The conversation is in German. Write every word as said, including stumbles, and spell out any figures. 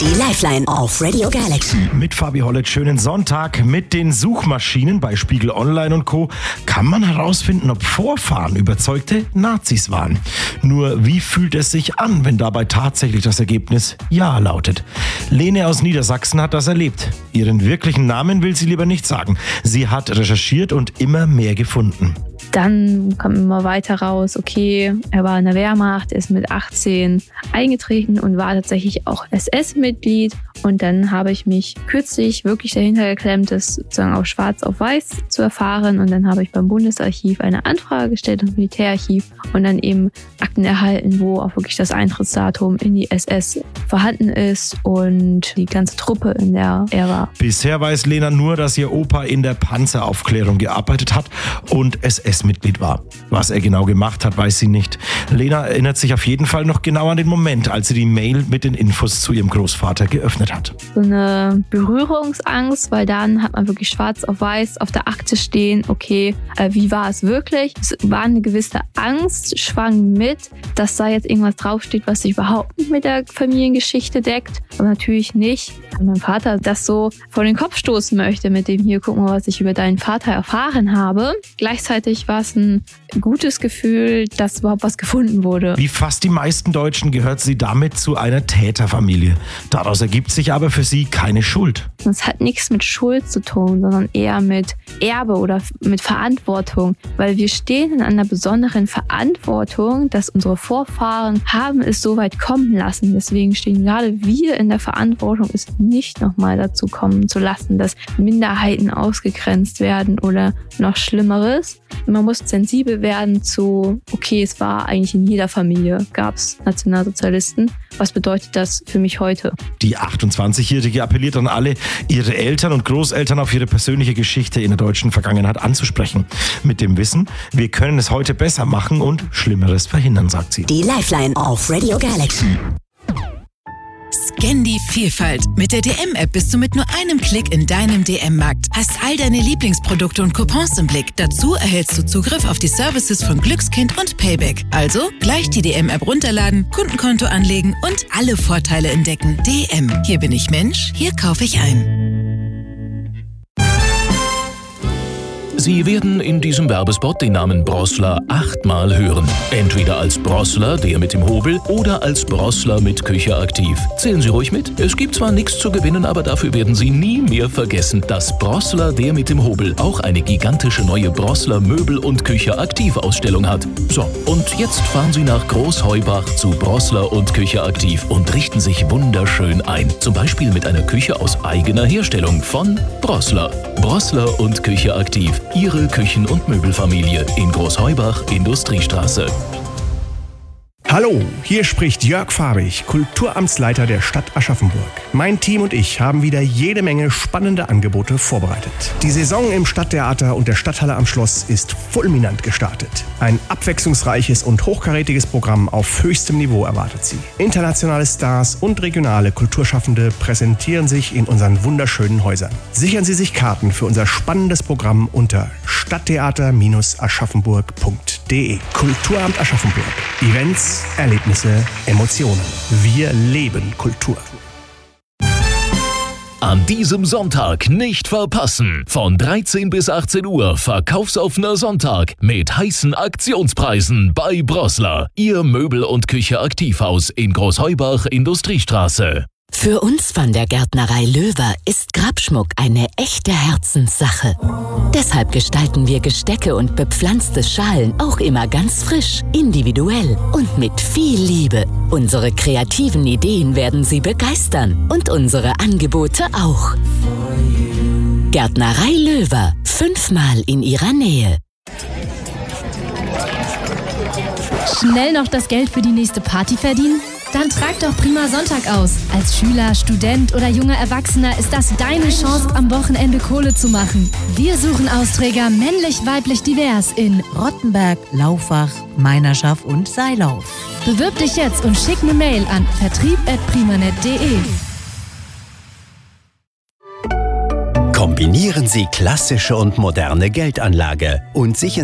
Die Lifeline auf Radio Galaxy. Mit Fabi Hollett, schönen Sonntag. Mit den Suchmaschinen bei Spiegel Online und Co. kann man herausfinden, ob Vorfahren überzeugte Nazis waren. Nur wie fühlt es sich an, wenn dabei tatsächlich das Ergebnis Ja lautet? Lene aus Niedersachsen hat das erlebt. Ihren wirklichen Namen will sie lieber nicht sagen. Sie hat recherchiert und immer mehr gefunden. Dann kam immer weiter raus, okay, er war in der Wehrmacht, ist mit achtzehn eingetreten und war tatsächlich auch S S-Mitglied. Und dann habe ich mich kürzlich wirklich dahinter geklemmt, das sozusagen auf schwarz auf weiß zu erfahren. Und dann habe ich beim Bundesarchiv eine Anfrage gestellt, das Militärarchiv, und dann eben Akten erhalten, wo auch wirklich das Eintrittsdatum in die S S vorhanden ist und die ganze Truppe, in der er war. Bisher weiß Lena nur, dass ihr Opa in der Panzeraufklärung gearbeitet hat und S S-Mitglied war. Was er genau gemacht hat, weiß sie nicht. Lena erinnert sich auf jeden Fall noch genau an den Moment, als sie die Mail mit den Infos zu ihrem Großvater geöffnet hat. So eine Berührungsangst, weil dann hat man wirklich schwarz auf weiß auf der Akte stehen, okay, äh, wie war es wirklich? Es war eine gewisse Angst, schwang mit, dass da jetzt irgendwas draufsteht, was sich überhaupt nicht mit der Familiengeschichte deckt. Aber natürlich nicht, weil mein Vater das so vor den Kopf stoßen möchte mit dem hier, guck mal, was ich über deinen Vater erfahren habe. Gleichzeitig war es ein gutes Gefühl, dass überhaupt was gefunden wurde. Wie fast die meisten Deutschen gehört sie damit zu einer Täterfamilie. Daraus ergibt sich aber für sie keine Schuld. Es hat nichts mit Schuld zu tun, sondern eher mit Erbe oder mit Verantwortung, weil wir stehen in einer besonderen Verantwortung, dass unsere Vorfahren haben es so weit kommen lassen. Deswegen stehen gerade wir in der Verantwortung, es nicht nochmal dazu kommen zu lassen, dass Minderheiten ausgegrenzt werden oder noch Schlimmeres. Man muss sensibel werden zu, okay, es war eigentlich in jeder Familie, gab es Nationalsozialisten. Was bedeutet das für mich heute? Die achtundzwanzigjährige appelliert an alle, ihre Eltern und Großeltern auf ihre persönliche Geschichte in der deutschen Vergangenheit anzusprechen. Mit dem Wissen, wir können es heute besser machen und Schlimmeres verhindern, sagt sie. Die Lifeline auf Radio Galaxy. Scan die Vielfalt. Mit der D M-App bist du mit nur einem Klick in deinem D M-Markt. Hast all deine Lieblingsprodukte und Coupons im Blick. Dazu erhältst du Zugriff auf die Services von Glückskind und Payback. Also gleich die D M-App runterladen, Kundenkonto anlegen und alle Vorteile entdecken. D M. Hier bin ich Mensch, hier kaufe ich ein. Sie werden in diesem Werbespot den Namen Brossler achtmal hören. Entweder als Brossler, der mit dem Hobel, oder als Brossler mit Küche aktiv. Zählen Sie ruhig mit. Es gibt zwar nichts zu gewinnen, aber dafür werden Sie nie mehr vergessen, dass Brossler, der mit dem Hobel, auch eine gigantische neue Brossler Möbel- und Küche aktiv Ausstellung hat. So, und jetzt fahren Sie nach Großheubach zu Brossler und Küche aktiv und richten sich wunderschön ein. Zum Beispiel mit einer Küche aus eigener Herstellung von Brossler. Brossler und Küche aktiv. Ihre Küchen- und Möbelfamilie in Großheubach, Industriestraße. Hallo, hier spricht Jörg Farbig, Kulturamtsleiter der Stadt Aschaffenburg. Mein Team und ich haben wieder jede Menge spannende Angebote vorbereitet. Die Saison im Stadttheater und der Stadthalle am Schloss ist fulminant gestartet. Ein abwechslungsreiches und hochkarätiges Programm auf höchstem Niveau erwartet Sie. Internationale Stars und regionale Kulturschaffende präsentieren sich in unseren wunderschönen Häusern. Sichern Sie sich Karten für unser spannendes Programm unter stadttheater aschaffenburg punkt de. Kulturamt Aschaffenburg. Events, Erlebnisse, Emotionen. Wir leben Kultur. An diesem Sonntag nicht verpassen. Von dreizehn bis achtzehn Uhr Verkaufsoffener Sonntag mit heißen Aktionspreisen bei Brossler. Ihr Möbel- und Küche-Aktivhaus in Großheubach, Industriestraße. Für uns von der Gärtnerei Löwer ist Grabschmuck eine echte Herzenssache. Deshalb gestalten wir Gestecke und bepflanzte Schalen auch immer ganz frisch, individuell und mit viel Liebe. Unsere kreativen Ideen werden Sie begeistern und unsere Angebote auch. Gärtnerei Löwer, fünfmal in Ihrer Nähe. Schnell noch das Geld für die nächste Party verdienen? Dann trag doch Prima Sonntag aus. Als Schüler, Student oder junger Erwachsener ist das deine Chance, am Wochenende Kohle zu machen. Wir suchen Austräger männlich, weiblich, divers in Rottenberg, Laufach, Meinerschaft und Seilauf. Bewirb dich jetzt und schick eine Mail an vertrieb at primanet punkt de. Kombinieren Sie klassische und moderne Geldanlage und sichern